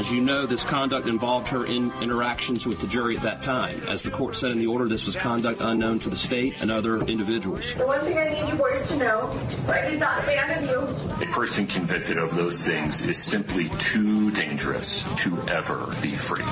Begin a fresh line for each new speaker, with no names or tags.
As you know, this conduct involved her in interactions with the jury at that time. As the court said in the order, this was conduct unknown to the state and other individuals.
The one thing I need you boys to know, I did not abandon you.
A person convicted of those things is simply too dangerous to ever be free.